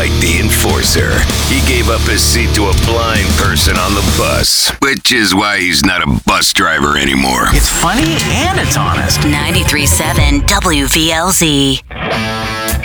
like the enforcer. He gave up his seat to a blind person on the bus, which is why he's not a bus driver anymore. It's funny and it's honest. 93.7 WVLZ.